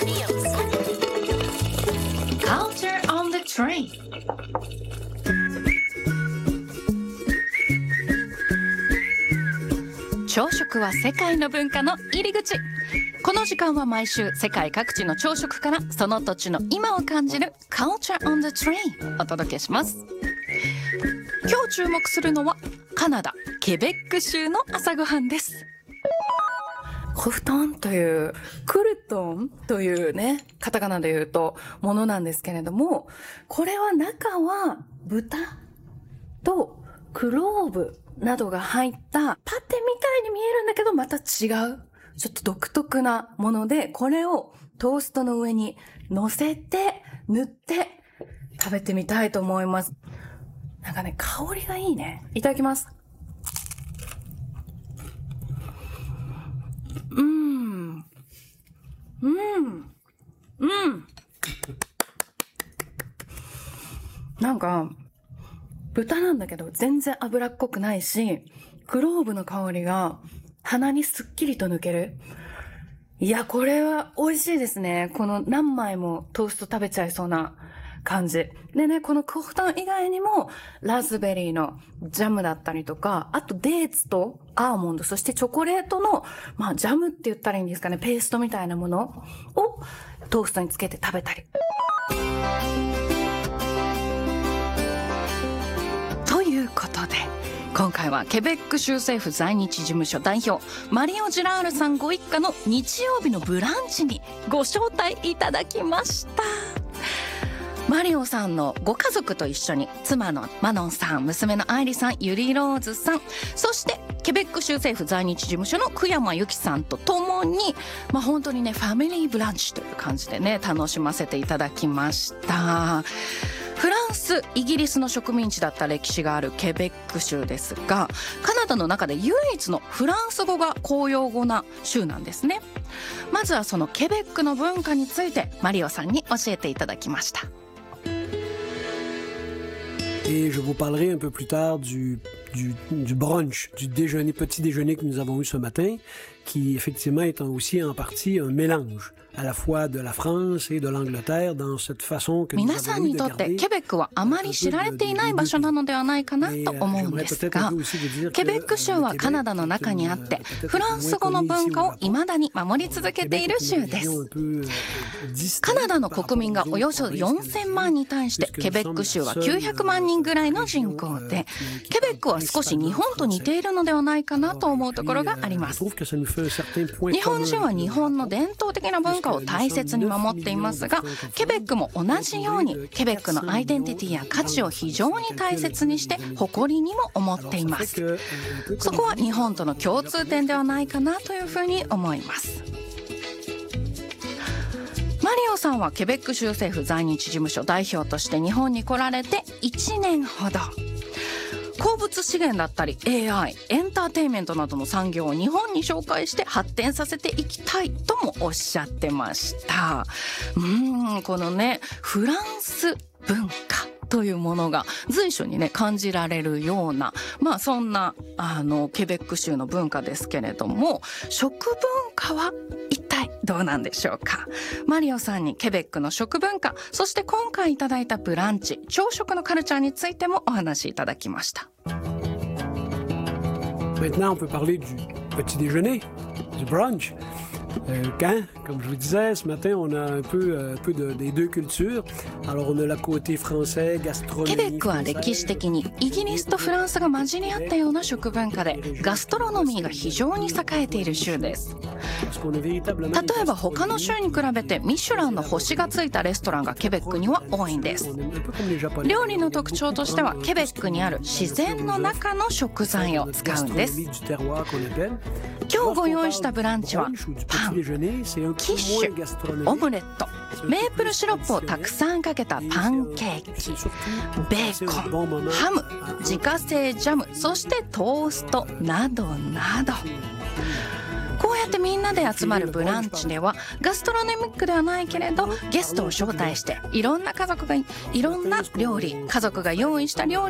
Culture on the Train。 朝食は世界の文化の入り口。この時間は毎週世界各地の朝食からその土地の今を感じる Culture on the Train をお届けします。今日注目するのはカナダケベック州の朝ごはんです。コフトンというクルトンというね、カタカナで言うとものなんですけれども、これは中は豚とクローブなどが入ったパテみたいに見えるんだけどまた違うちょっと独特なもので、これをトーストの上に乗せて塗って食べてみたいと思います。なんかね、香りがいいね。いただきます。なんか豚なんだけど全然脂っこくないし、クローブの香りが鼻にすっきりと抜ける。いや、これは美味しいですね。この何枚もトースト食べちゃいそうな感じでね、このコフトン以外にもラズベリーのジャムだったりとか、あとデーツとアーモンド、そしてチョコレートのジャムって言ったらいいんですかね、ペーストみたいなものをトーストにつけて食べたり。ということで今回はケベック州政府在日事務所代表マリオ・ジラールさんご一家の日曜日のブランチにご招待いただきました。マリオさんのご家族と一緒に妻のマノンさん、娘のアイリさん、ユリローズさん、そしてケベック州政府在日事務所の久山由紀さんと共に、本当にねファミリーブランチという感じでね楽しませていただきました。フランス、イギリスの植民地だった歴史があるケベック州ですが、カナダの中で唯一のフランス語が公用語な州なんですね。まずはそのケベックの文化についてマリオさんに教えていただきました。 Et je vous parlerai un peu plus tard du brunch, du déjeuner, petit déjeuner que nous avons eu ce matin, qui effectivement est aussi en partie un mélange à la fois de la France et de l'Angleterre dans cette façon que nous avons eu de garder. 皆さんにとってケベックはあまり知られていない場所なのではないかなと思うんですが、ケベック州はカナダの中にあってフランス語の文化を未だに守り続けている州です。カナダの国民がおよそ4000万に対してケベック州は900万人ぐらいの人口で、ケベックは少し日本と似ているのではないかなと思うところがあります。日本人は日本の伝統的な文化を大切に守っていますが、ケベックも同じようにケベックのアイデンティティや価値を非常に大切にして誇りにも思っています。そこは日本との共通点ではないかなというふうに思います。マリオさんはケベック州政府在日事務所代表として日本に来られて1年ほど。鉱物資源だったり AI、エンターテインメントなどの産業を日本に紹介して発展させていきたいともおっしゃってました。このねフランス文化というものが随所にね感じられるような、そんなケベック州の文化ですけれども、食文化は一体どうなんでしょうか。マリオさんにケベックの食文化、そして今回いただいたブランチ、朝食のカルチャーについてもお話しいただきました。 Maintenant, on peut parler du petit déjeuner, du brunch. Comme je vous disais, ce matin, on a un peu des deux cultures. Alors, on a la côté français, gastronomie. ケベックは歴史的にイギリスとフランスが混じり合ったような食文化で、ガストロノミーが非常に栄えている州です。例えば他の州に比べてミシュランの星がついたレストランがケベックには多いんです。料理の特徴としてはケベックにある自然の中の食材を使うんです。今日ご用意したブランチはパン、キッシュ、オムレット、メープルシロップをたくさんかけたパンケーキ、ベーコン、ハム、自家製ジャム、そしてトーストなどなど。こうやってみんなで集まるブランチではガストロノミックではないけれどゲストを招待していろんな家族がいろんな料理、家族が用意した料理